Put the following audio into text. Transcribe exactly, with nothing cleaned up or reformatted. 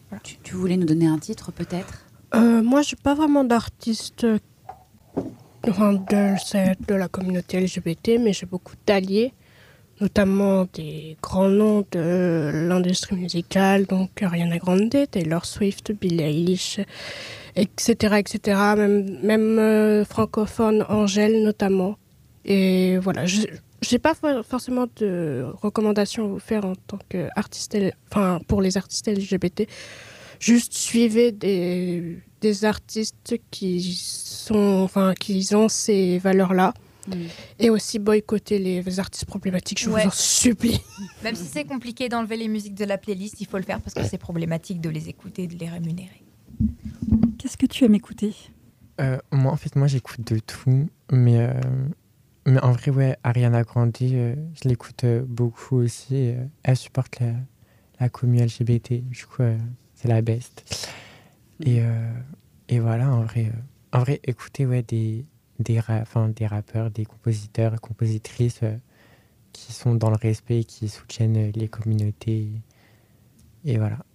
Voilà. Tu, tu voulais nous donner un titre peut-être ? Euh, moi, je suis pas vraiment d'artiste euh, enfin, de, cette- de la communauté L G B T, mais j'ai beaucoup d'alliés, notamment des grands noms de l'industrie musicale, donc Ariana Grande, Taylor Swift, Billie Eilish, et cetera, et cetera. Même, même euh, francophone, Angèle notamment. Et voilà, je n'ai pas for- forcément de recommandations à vous faire en tant qu'artiste, L- enfin pour les artistes L G B T. Juste suivez des, des artistes qui sont, enfin, qui ont ces valeurs-là. Mm. Et aussi boycotter les artistes problématiques, je Ouais. vous en supplie. Même si c'est compliqué d'enlever les musiques de la playlist, il faut le faire parce que c'est problématique de les écouter, de les rémunérer. Qu'est-ce que tu aimes écouter ? Euh, moi, en fait, moi, j'écoute de tout. Mais, euh, mais en vrai, ouais, Ariana Grande, euh, je l'écoute euh, beaucoup aussi. Euh, elle supporte la, la commu L G B T. Du coup, euh, c'est la best. Et, euh, et voilà, en vrai, euh, en vrai écoutez, ouais, des, des, ra- enfin, des rappeurs, des compositeurs, compositrices euh, qui sont dans le respect, qui soutiennent euh, les communautés. Et voilà.